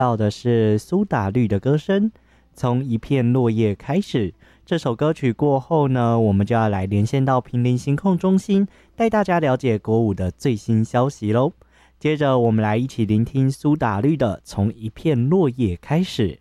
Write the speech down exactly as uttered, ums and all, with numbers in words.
到的是苏打绿的歌声，从一片落叶开始。这首歌曲过后呢，我们就要来连线到坪林行控中心，带大家了解国舞的最新消息咯。接着我们来一起聆听苏打绿的《从一片落叶开始》。